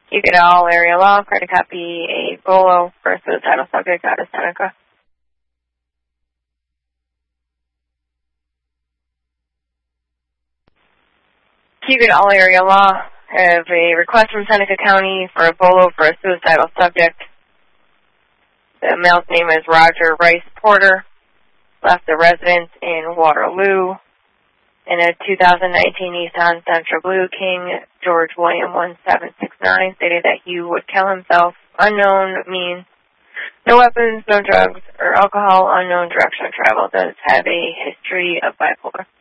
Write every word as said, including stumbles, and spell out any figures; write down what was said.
You get all area law, credit copy, a bolo for a suicidal subject out of Seneca. You get all area law, have a request from Seneca County for a bolo for a suicidal subject. The male's name is Roger Rice Porter, left the residence in Waterloo. In a two thousand nineteen Nissan Sentra Blue, King George William one seven six nine stated that he would kill himself. Unknown means no weapons, no drugs, or alcohol. Unknown direction of travel. Does have a history of bipolar.